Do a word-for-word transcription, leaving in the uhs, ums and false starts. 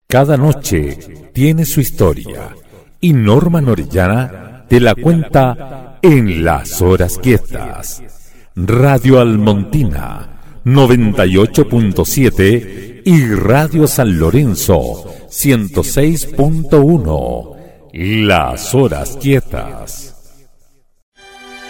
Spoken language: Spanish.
Cada noche tiene su historia y Norma Orellana te la cuenta en Las Horas Quietas. Radio Almontina noventa y ocho punto siete y Radio San Lorenzo ciento seis punto uno. Las Horas Quietas.